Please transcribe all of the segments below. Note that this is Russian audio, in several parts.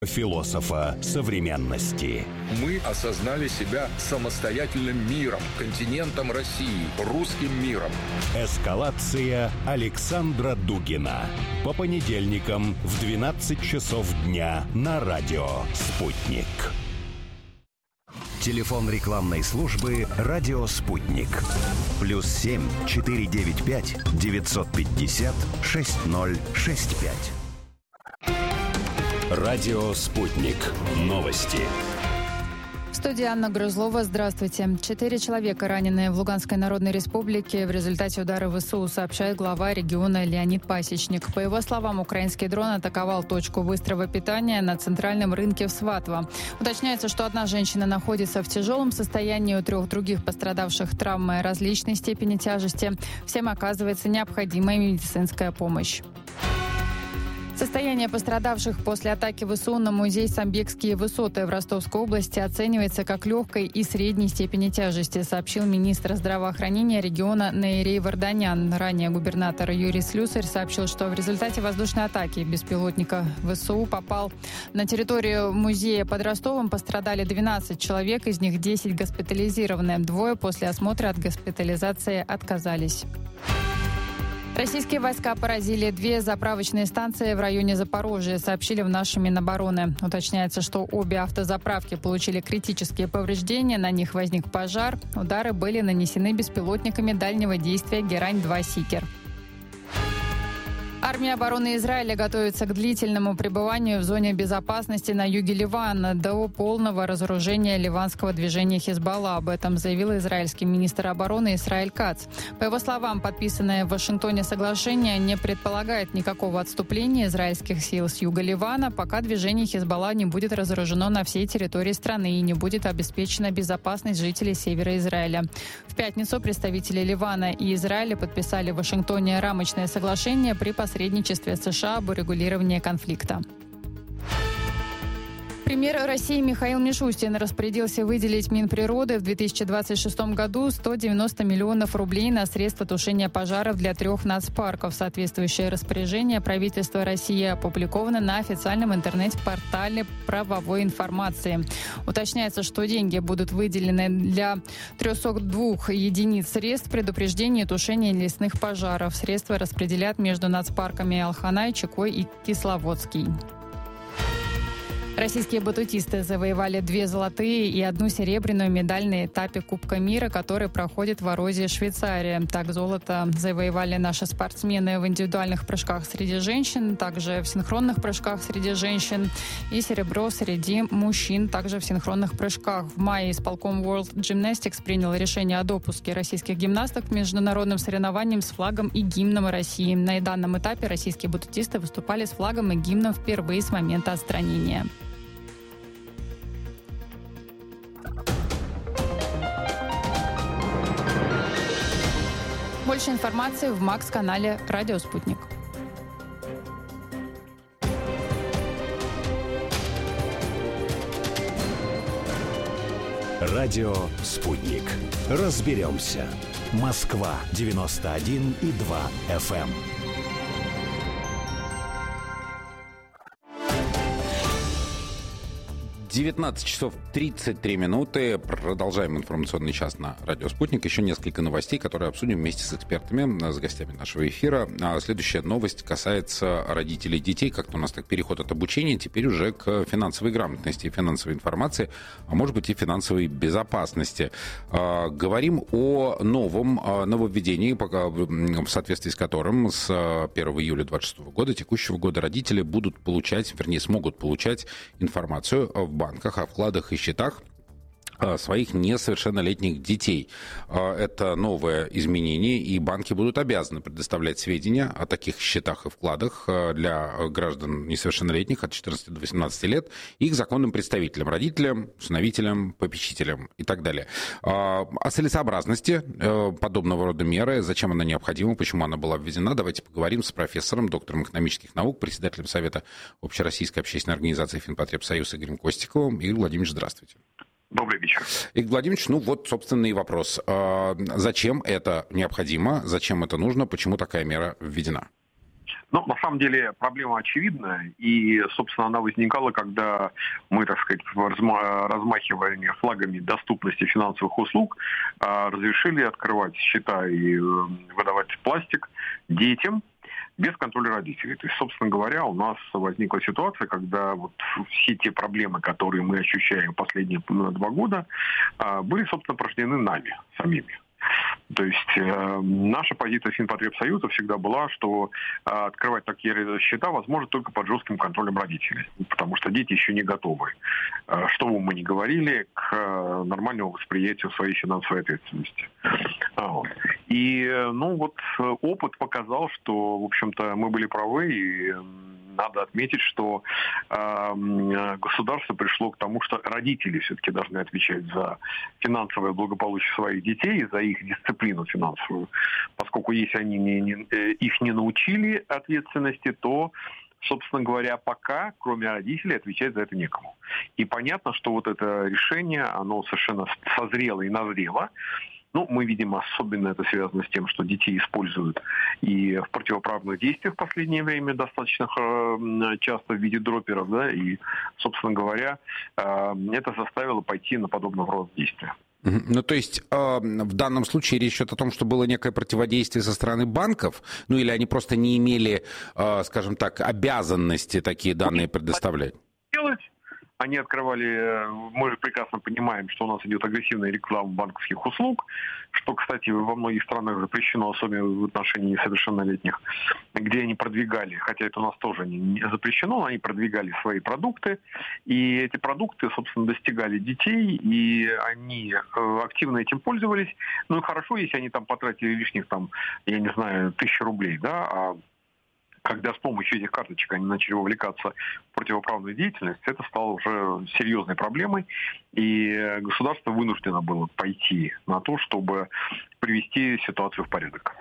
Философа современности. Мы осознали себя самостоятельным миром, континентом России, русским миром. Эскалация Александра Дугина. По понедельникам в 12 часов дня на радио «Спутник». Телефон рекламной службы «Радио Спутник». +7 495 950 6065. Радио «Спутник». Новости. В студии Анна Грызлова. Здравствуйте. 4 человека, раненые в Луганской Народной Республике в результате удара ВСУ, сообщает глава региона Леонид Пасечник. По его словам, украинский дрон атаковал точку быстрого питания на центральном рынке в Сватово. Уточняется, что одна женщина находится в тяжелом состоянии, у 3 других пострадавших травмы различной степени тяжести. Всем оказывается необходимая медицинская помощь. Состояние пострадавших после атаки ВСУ на музей «Самбекские высоты» в Ростовской области оценивается как легкой и средней степени тяжести, сообщил министр здравоохранения региона Наирей Варданян. Ранее губернатор Юрий Слюсарь сообщил, что в результате воздушной атаки беспилотника ВСУ попал на территорию музея под Ростовом. Пострадали 12 человек, из них 10 госпитализированы. 2 после осмотра от госпитализации отказались. Российские войска поразили 2 заправочные станции в районе Запорожья, сообщили в наши Минобороны. Уточняется, что обе автозаправки получили критические повреждения, на них возник пожар. Удары были нанесены беспилотниками дальнего действия «Герань-2 Сикер». Армия обороны Израиля готовится к длительному пребыванию в зоне безопасности на юге Ливана до полного разоружения ливанского движения Хизбалла. Об этом заявил израильский министр обороны Исраэль Кац. По его словам, подписанное в Вашингтоне соглашение не предполагает никакого отступления израильских сил с юга Ливана, пока движение Хизбалла не будет разоружено на всей территории страны и не будет обеспечена безопасность жителей севера Израиля. В пятницу представители Ливана и Израиля подписали в Вашингтоне рамочное соглашение при посредничестве США об урегулировании конфликта. Премьер России Михаил Мишустин распорядился выделить Минприроды в 2026 году 190 миллионов рублей на средства тушения пожаров для 3 нацпарков. Соответствующее распоряжение правительства России опубликовано на официальном интернет-портале правовой информации. Уточняется, что деньги будут выделены для 302 единиц средств предупреждения и тушения лесных пожаров. Средства распределят между нацпарками Алханай, Чекой и Кисловодский. Российские батутисты завоевали 2 золотые и 1 серебряную медаль на этапе Кубка мира, который проходит в Арозе, Швейцария. Так, золото завоевали наши спортсмены в индивидуальных прыжках среди женщин, также в синхронных прыжках среди женщин, и серебро среди мужчин, также в синхронных прыжках. В мае исполком World Gymnastics принял решение о допуске российских гимнасток к международным соревнованиям с флагом и гимном России. На данном этапе российские батутисты выступали с флагом и гимном впервые с момента отстранения. Больше информации в МАКС-канале «Радио Спутник». Радио «Спутник». Разберемся. Москва 91,2 FM. 19 часов 33 минуты. Продолжаем информационный час на радио «Спутник». Еще несколько новостей, которые обсудим вместе с экспертами, с гостями нашего эфира. Следующая новость касается родителей детей. Как-то у нас так переход от обучения теперь уже к финансовой грамотности, финансовой информации, а может быть и финансовой безопасности. Говорим о нововведении, в соответствии с которым с 1 июля 2026 года, текущего года, родители будут получать, вернее, смогут получать информацию в банках о вкладах и счетах своих несовершеннолетних детей. Это новое изменение, и банки будут обязаны предоставлять сведения о таких счетах и вкладах для граждан несовершеннолетних от 14 до 18 лет, их законным представителям, родителям, усыновителям, попечителям и так далее. О целесообразности подобного рода меры, зачем она необходима, почему она была введена, давайте поговорим с профессором, доктором экономических наук, председателем Совета Общероссийской общественной организации «Финпотребсоюз» Игорем Костиковым. Игорь Владимирович, здравствуйте. Добрый вечер. Игорь Владимирович, собственно, и вопрос. Зачем это необходимо, зачем это нужно, почему такая мера введена? Но на самом деле проблема очевидна, и, собственно, она возникала, когда мы, так сказать, размахивая флагами доступности финансовых услуг, разрешили открывать счета и выдавать пластик детям без контроля родителей. То есть, собственно говоря, у нас возникла ситуация, когда вот все те проблемы, которые мы ощущаем последние 2 года, были, собственно, порождены нами самими. То есть наша позиция Финпотребсоюза всегда была, что открывать такие счета возможно только под жестким контролем родителей, потому что дети еще не готовы, что бы мы ни говорили, к нормальному восприятию своей финансовой ответственности. И, опыт показал, что, в общем-то, мы были правы, и надо отметить, что государство пришло к тому, что родители все-таки должны отвечать за финансовое благополучие своих детей, за их дисциплину финансовую. Поскольку если они их не научили ответственности, то, собственно говоря, пока, кроме родителей, отвечать за это некому. И понятно, что вот это решение, оно совершенно созрело и назрело. Мы видим, особенно это связано с тем, что детей используют и в противоправных действиях в последнее время достаточно часто в виде дроперов, да, и, собственно говоря, это заставило пойти на подобного рода действия. То есть в данном случае речь идет о том, что было некое противодействие со стороны банков, или они просто не имели, скажем так, обязанности такие данные предоставлять? Они открывали, мы же прекрасно понимаем, что у нас идет агрессивная реклама банковских услуг, что, кстати, во многих странах запрещено, особенно в отношении несовершеннолетних, где они продвигали, хотя это у нас тоже не запрещено, но они продвигали свои продукты, и эти продукты, собственно, достигали детей, и они активно этим пользовались. И хорошо, если они там потратили лишних, 1000 рублей, да, а когда с помощью этих карточек они начали увлекаться в противоправную деятельность, это стало уже серьезной проблемой, и государство вынуждено было пойти на то, чтобы привести ситуацию в порядок.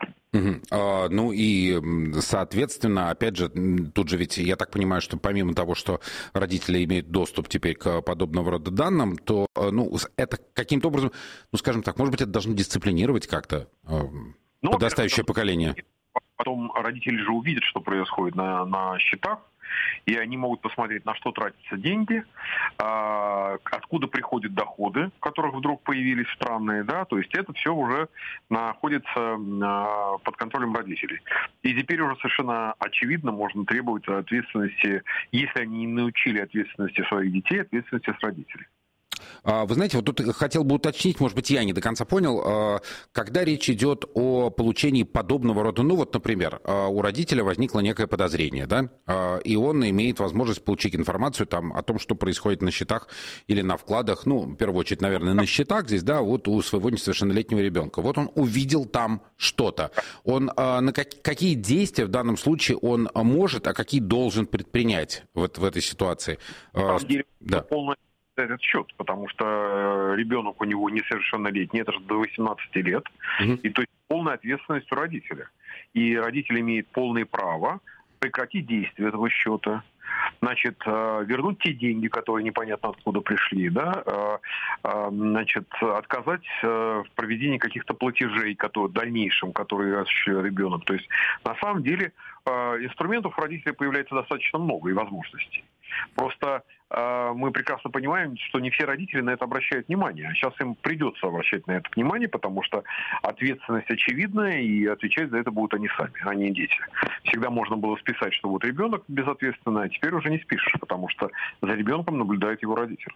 Соответственно, опять же, тут же ведь, я так понимаю, что помимо того, что родители имеют доступ теперь к подобного рода данным, то, это каким-то образом, скажем так, может быть, это должно дисциплинировать как-то подрастающее поколение? Потом родители же увидят, что происходит на счетах, и они могут посмотреть, на что тратятся деньги, откуда приходят доходы, которых вдруг появились странные, да, то есть это все уже находится под контролем родителей. И теперь уже совершенно очевидно можно требовать ответственности, если они не научили ответственности своих детей, ответственности с родителей. Вы знаете, вот тут хотел бы уточнить, может быть, я не до конца понял, когда речь идет о получении подобного рода, например, у родителя возникло некое подозрение, да, и он имеет возможность получить информацию о том, что происходит на счетах или на вкладах, в первую очередь, наверное, на счетах здесь, да, вот у своего несовершеннолетнего ребенка. Вот он увидел там что-то. Он какие действия в данном случае он может, а какие должен предпринять в этой ситуации? Да. Этот счет, потому что ребенок у него несовершеннолетний, это же до 18 лет, и то есть полная ответственность у родителя. И родитель имеет полное право прекратить действие этого счета, вернуть те деньги, которые непонятно откуда пришли, да, отказать в проведении каких-то платежей, в дальнейшем, которые осуществляет ребенок. То есть, на самом деле, инструментов у родителей появляется достаточно много и возможностей. Просто мы прекрасно понимаем, что не все родители на это обращают внимание. А сейчас им придется обращать на это внимание, потому что ответственность очевидная, и отвечать за это будут они сами, а не дети. Всегда можно было списать, что вот ребенок безответственный, а теперь уже не спишешь, потому что за ребенком наблюдает его родитель.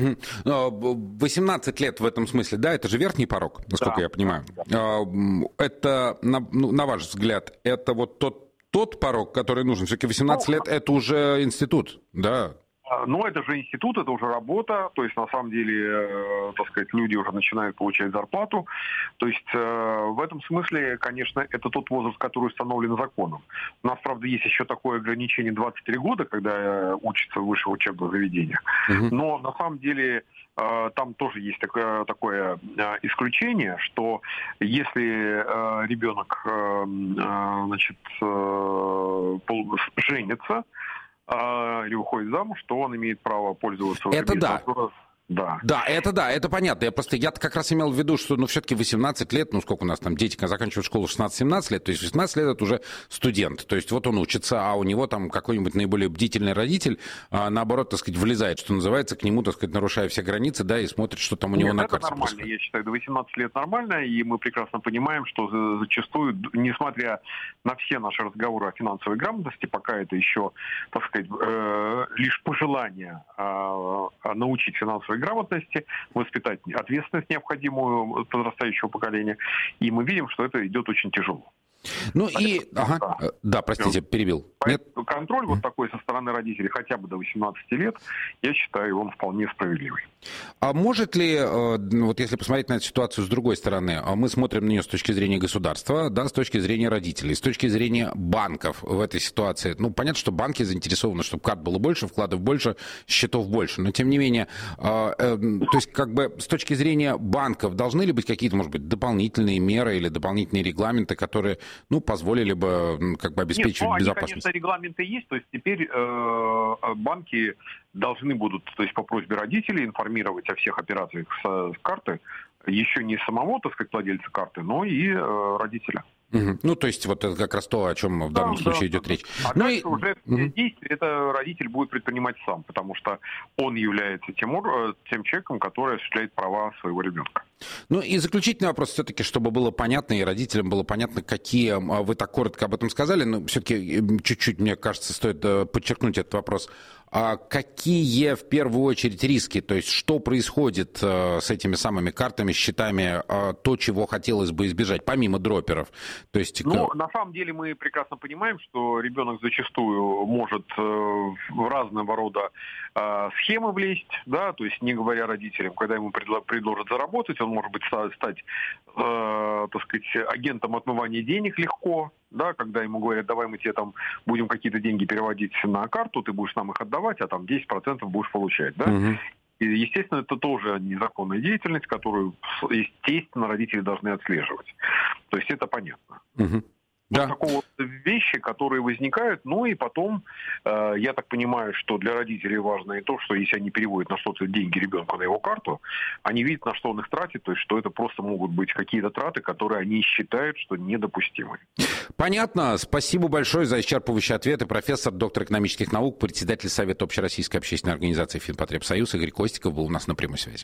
18 лет в этом смысле, да, это же верхний порог, насколько я понимаю. Да. Это, на ваш взгляд, это вот тот порог, который нужен? Все-таки 18 лет это уже институт, да? Это же институт, это уже работа, то есть на самом деле, люди уже начинают получать зарплату. То есть в этом смысле, конечно, это тот возраст, который установлен законом. У нас, правда, есть еще такое ограничение 23 года, когда учатся в высших учебных заведениях. Но на самом деле там тоже есть такое исключение, что если ребенок женится, или уходит замуж, то он имеет право пользоваться... Это да. Да. Да, это понятно. Я как раз имел в виду, что, все-таки 18 лет, сколько у нас там дети заканчивают школу, 16-17 лет, то есть 18 лет это уже студент. То есть вот он учится, а у него там какой-нибудь наиболее бдительный родитель, наоборот, так сказать, влезает, что называется, к нему, так сказать, нарушая все границы, да, и смотрит, что там у него на карте это нормально, происходит. я считаю, до 18 лет нормально, и мы прекрасно понимаем, что зачастую, несмотря на все наши разговоры о финансовой грамотности, пока это еще, так сказать, лишь пожелание научить финансовой грамотности, воспитать ответственность необходимую подрастающего поколения, и мы видим, что это идет очень тяжело. Простите, перебил. Поэтому контроль вот такой со стороны родителей хотя бы до 18 лет, я считаю, он вполне справедливый. А может ли, вот если посмотреть на эту ситуацию с другой стороны, мы смотрим на нее с точки зрения государства, да, с точки зрения родителей, с точки зрения банков в этой ситуации. Понятно, что банки заинтересованы, чтобы карт было больше, вкладов больше, счетов больше, но тем не менее, то есть как бы с точки зрения банков должны ли быть какие-то, может быть, дополнительные меры или дополнительные регламенты, которые, позволили бы как бы обеспечить безопасность? Конечно, регламенты есть, то есть теперь банки должны будут, то есть по просьбе родителей, информировать о всех операциях с карты, еще не самого, так сказать, владельца карты, но и родителя. То есть вот это как раз то, о чем в данном случае идет речь. А дальше уже все действия это родитель будет предпринимать сам, потому что он является тем человеком, который осуществляет права своего ребенка. И заключительный вопрос все-таки, чтобы было понятно, и родителям было понятно, какие, вы так коротко об этом сказали, но все-таки чуть-чуть, мне кажется, стоит подчеркнуть этот вопрос. Какие в первую очередь риски, то есть что происходит с этими самыми картами, счетами, то, чего хотелось бы избежать, помимо дроперов? То есть... на самом деле мы прекрасно понимаем, что ребенок зачастую может в разного рода схемы влезть, да, то есть не говоря родителям, когда ему предложат заработать, он может быть стать, так сказать, агентом отмывания денег легко, да, когда ему говорят, давай мы тебе там будем какие-то деньги переводить на карту, ты будешь нам их отдавать, а там 10% будешь получать, да. И, естественно, это тоже незаконная деятельность, которую, естественно, родители должны отслеживать. То есть это понятно. Да. Такого вещи, которые возникают, и потом, я так понимаю, что для родителей важно и то, что если они переводят на что-то деньги ребенку на его карту, они видят, на что он их тратит, то есть что это просто могут быть какие-то траты, которые они считают, что недопустимы. Понятно. Спасибо большое за исчерпывающие ответы. Профессор, доктор экономических наук, председатель Совета Общероссийской общественной организации Финпотребсоюз Игорь Костиков был у нас на прямой связи.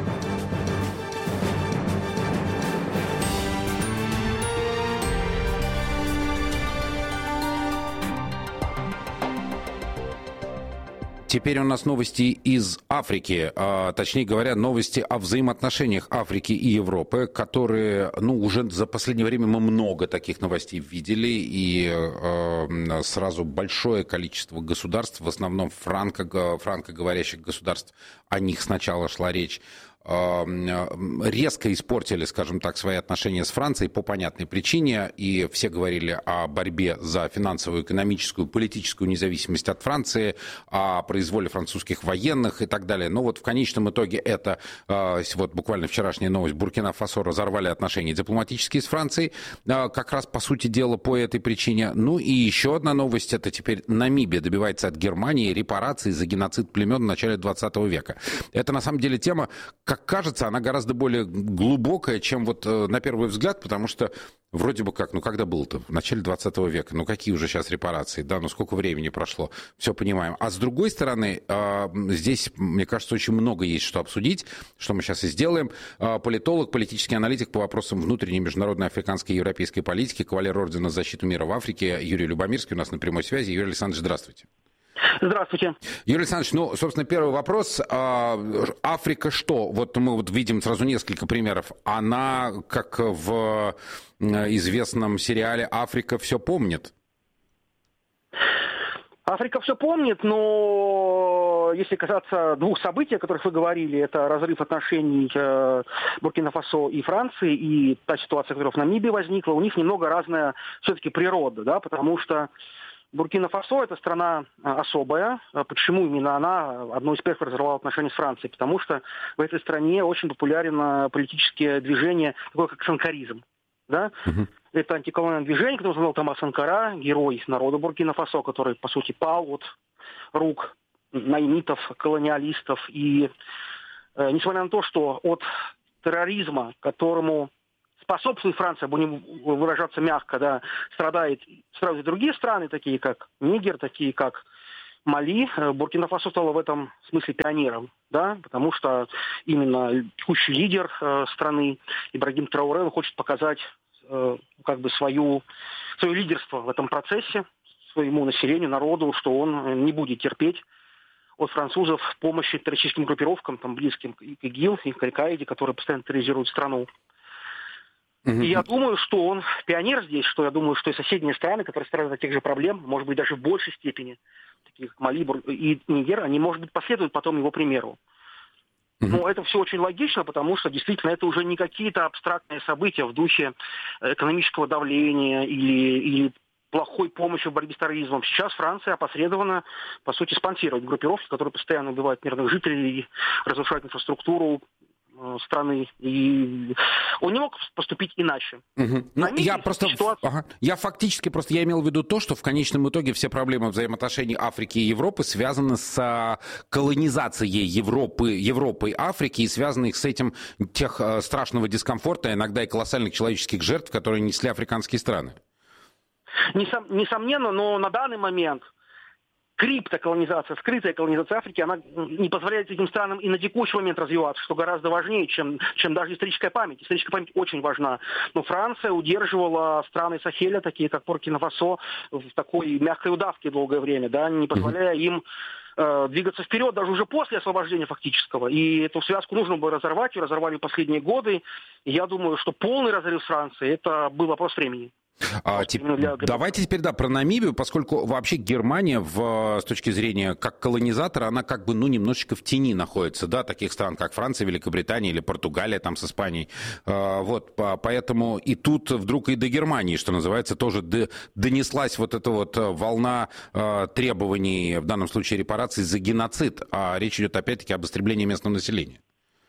Теперь у нас новости из Африки, точнее говоря, новости о взаимоотношениях Африки и Европы, которые, уже за последнее время мы много таких новостей видели, и сразу большое количество государств, в основном франкоговорящих государств, о них сначала шла речь, резко испортили, скажем так, свои отношения с Францией по понятной причине, и все говорили о борьбе за финансовую, экономическую, политическую независимость от Франции, о произволе французских военных и так далее. Но вот в конечном итоге это, вот буквально вчерашняя новость, Буркина-Фасо разорвали отношения дипломатические с Францией, как раз, по сути дела, по этой причине. И еще одна новость, это теперь Намибия добивается от Германии репараций за геноцид племен в начале 20 века. Это, на самом деле, тема, как кажется, она гораздо более глубокая, чем вот на первый взгляд, потому что вроде бы как, когда было-то? В начале 20 века. Какие уже сейчас репарации? Да, сколько времени прошло? Все понимаем. А с другой стороны, здесь, мне кажется, очень много есть что обсудить, что мы сейчас и сделаем. Политолог, политический аналитик по вопросам внутренней, международной, африканской и европейской политики, кавалер Ордена за защиту мира в Африке Юрий Любомирский у нас на прямой связи. Юрий Александрович, здравствуйте. Здравствуйте. Юрий Александрович, собственно, первый вопрос. Африка что? Вот мы видим сразу несколько примеров. Она, как в известном сериале «Африка все помнит». Африка все помнит, но если касаться двух событий, о которых вы говорили, это разрыв отношений Буркина-Фасо и Франции, и та ситуация, которая в Намибии возникла, у них немного разная все-таки природа, да, потому что Буркина-Фасо – это страна особая. Почему именно она одной из первых разорвала отношения с Францией? Потому что в этой стране очень популярно политическое движение, такое как санкаризм. Да? Это антиколониальное движение, которое назвал Томас Санкара, герой народа Буркина-Фасо, который, по сути, пал от рук наимитов, колониалистов и несмотря на то, что от терроризма, которому способствует Франция, будем выражаться мягко, да, страдают и другие страны, такие как Нигер, такие как Мали, Буркина-Фасо стала в этом смысле пионером, да, потому что именно текущий лидер страны Ибрагим Трауре хочет показать как бы свое лидерство в этом процессе своему населению, народу, что он не будет терпеть от французов помощи террористическим группировкам, там, близким к ИГИЛ и к Аль-Каиде, которые постоянно терроризируют страну. И я думаю, что он пионер здесь, что я думаю, что и соседние страны, которые страдают от тех же проблем, может быть, даже в большей степени, такие как Мали и Нигер, они, может быть, последуют потом его примеру. Но это все очень логично, потому что действительно это уже не какие-то абстрактные события в духе экономического давления или плохой помощи в борьбе с терроризмом. Сейчас Франция опосредованно, по сути, спонсирует группировки, которые постоянно убивают мирных жителей, разрушают инфраструктуру страны, и он не мог поступить иначе. Я фактически я имел в виду то, что в конечном итоге все проблемы взаимоотношений Африки и Европы связаны с колонизацией Европы и Африки, и связаны с этим тех страшного дискомфорта, иногда и колоссальных человеческих жертв, которые несли африканские страны. Несомненно, но на данный момент криптоколонизация, скрытая колонизация Африки, она не позволяет этим странам и на текущий момент развиваться, что гораздо важнее, чем даже историческая память. Историческая память очень важна. Но Франция удерживала страны Сахеля, такие как Буркина-Фасо, в такой мягкой удавке долгое время, да, не позволяя им двигаться вперед даже уже после освобождения фактического. И эту связку нужно было разорвать, и разорвали в последние годы. И я думаю, что полный разрыв Франции – это был вопрос времени. Давайте теперь, про Намибию, поскольку вообще Германия с точки зрения как колонизатора, она как бы, немножечко в тени находится, да, таких стран, как Франция, Великобритания или Португалия там с Испанией. Поэтому и тут вдруг и до Германии, что называется, тоже донеслась вот эта вот волна требований, в данном случае репараций за геноцид, а речь идет опять-таки об истреблении местного населения.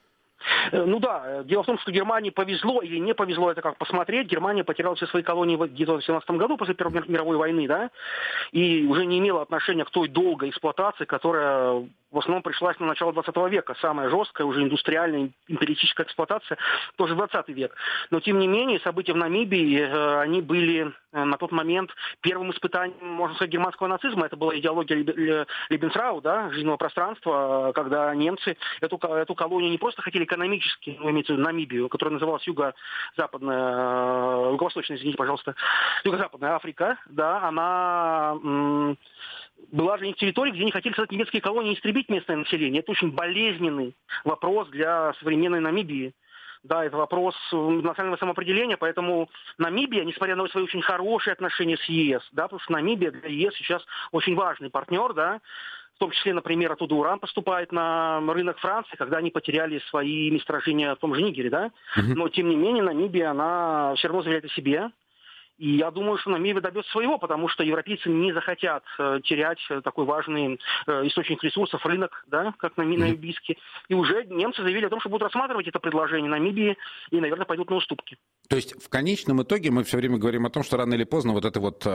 Дело в том, что Германии повезло или не повезло, это как посмотреть. Германия потеряла все свои колонии где-то в 17 году после Первой мировой войны, да, и уже не имела отношения к той долгой эксплуатации, которая в основном пришлась на начало 20 века. Самая жесткая, уже индустриальная, империалистическая эксплуатация, тоже 20 век. Но, тем не менее, события в Намибии, они были на тот момент первым испытанием, можно сказать, германского нацизма. Это была идеология Лебенсрау, да, жизненного пространства, когда немцы эту колонию не просто хотели экономически, имеется в виду Намибию, которая называлась Юго-Западная Африка, да, она была же не территория, где не хотели создать немецкие колонии и истребить местное население. Это очень болезненный вопрос для современной Намибии. Да, это вопрос национального самоопределения, поэтому Намибия, несмотря на свои очень хорошие отношения с ЕС, да, потому что Намибия для ЕС сейчас очень важный партнер, да, в том числе, например, оттуда уран поступает на рынок Франции, когда они потеряли свои месторождения в том же Нигере, да, но тем не менее Намибия, она все равно заявляет о себе. И я думаю, что Намибия добьется своего, потому что европейцы не захотят терять такой важный источник ресурсов, рынок, да, как намибийский. И уже немцы заявили о том, что будут рассматривать это предложение Намибии и, наверное, пойдут на уступки. То есть в конечном итоге мы все время говорим о том, что рано или поздно вот это вот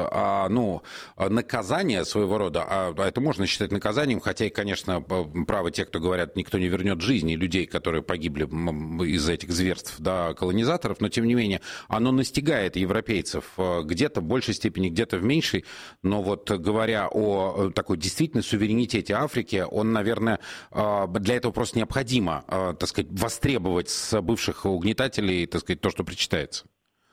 наказание своего рода, а это можно считать наказанием, хотя и, конечно, правы те, кто говорят, никто не вернет жизни людей, которые погибли из-за этих зверств, да, колонизаторов, но тем не менее оно настигает европейцев где-то в большей степени, где-то в меньшей, но вот говоря о такой действительно суверенитете Африки, он, наверное, для этого просто необходимо, так сказать, востребовать с бывших угнетателей, так сказать, то, что причитается.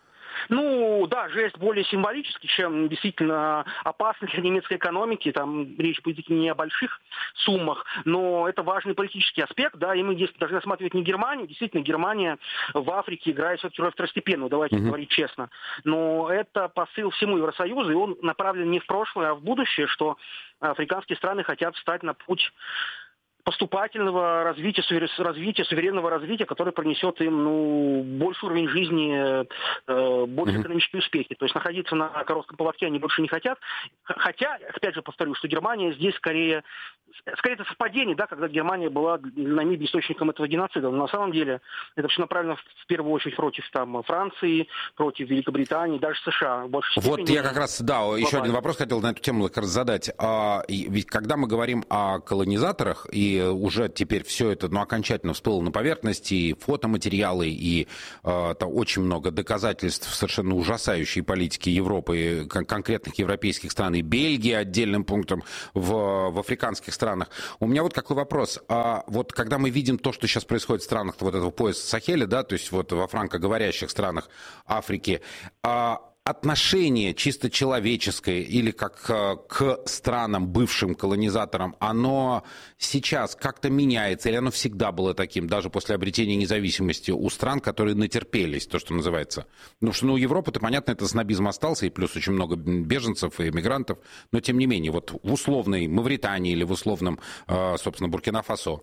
Жест более символический, чем действительно опасный для немецкой экономики. Там речь будет не о больших суммах, но это важный политический аспект, да, и мы здесь должны рассматривать не Германию. Действительно, Германия в Африке играет все-таки роль второстепенную, давайте говорить честно. Но это посыл всему Евросоюзу, и он направлен не в прошлое, а в будущее, что африканские страны хотят встать на путь поступательного развития, суверенного развития, которое принесет им больший уровень жизни, больше экономические успехи. То есть находиться на коротком поводке они больше не хотят. Хотя, опять же повторю, что Германия здесь скорее скорее, это совпадение, да, когда Германия была для Намибии источником этого геноцида. Но на самом деле это все направлено в первую очередь против Франции, против Великобритании, даже США. Вот я как раз, еще один вопрос хотел на эту тему как раз задать. Ведь когда мы говорим о колонизаторах, и уже теперь все это окончательно всплыло на поверхности, и фотоматериалы, и очень много доказательств совершенно ужасающей политики Европы, конкретных европейских стран, и Бельгии отдельным пунктом в африканских странах. У меня вот какой вопрос. Вот когда мы видим то, что сейчас происходит в странах вот этого пояса Сахеля, да, то есть вот во франкоговорящих странах Африки, отношение чисто человеческое или как к странам, бывшим колонизаторам, оно сейчас как-то меняется или оно всегда было таким, даже после обретения независимости у стран, которые натерпелись, то, что называется? Потому что, у Европы-то, понятно, это снобизм остался, и плюс очень много беженцев и эмигрантов, но, тем не менее, вот в условной Мавритании или в условном, собственно, Буркина-Фасо.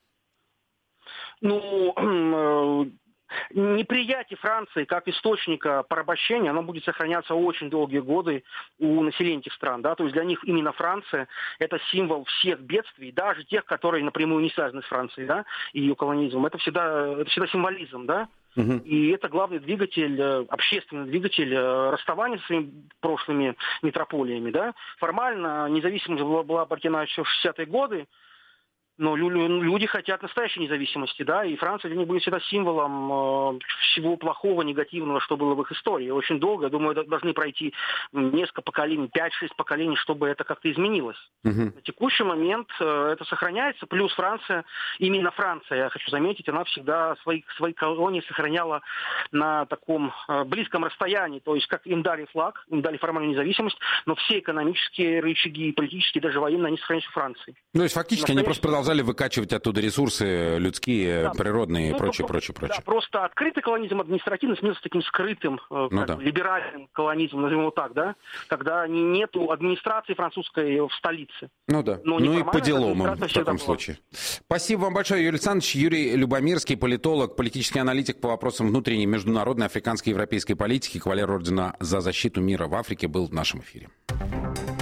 Неприятие Франции как источника порабощения, оно будет сохраняться очень долгие годы у населения этих стран. Да? То есть для них именно Франция – это символ всех бедствий, даже тех, которые напрямую не связаны с Францией, да, и ее колонизмом. Это всегда символизм, да? И это главный двигатель, общественный двигатель расставания со своими прошлыми метрополиями. Да? Формально независимость была обретена еще в 60-е годы, но люди хотят настоящей независимости, да, и Франция для них будет всегда символом всего плохого, негативного, что было в их истории. Очень долго, я думаю, должны пройти несколько поколений, 5-6 поколений, чтобы это как-то изменилось. На текущий момент это сохраняется, плюс Франция, именно Франция, я хочу заметить, она всегда свои колонии сохраняла на таком близком расстоянии, то есть как им дали флаг, им дали формальную независимость, но все экономические рычаги, политические, даже военные, они сохраняются в Франции. То есть фактически они просто продолжали выкачивать оттуда ресурсы людские, природные и прочее. Да, просто открытый колонизм административный сменился таким скрытым, либеральным колонизмом, назовем его так, да, когда нету администрации французской в столице. И по делам в таком случае. Спасибо вам большое, Юрий Александрович. Юрий Любомирский, политолог, политический аналитик по вопросам внутренней, международной, африканской и европейской политики, кавалер ордена за защиту мира в Африке, был в нашем эфире.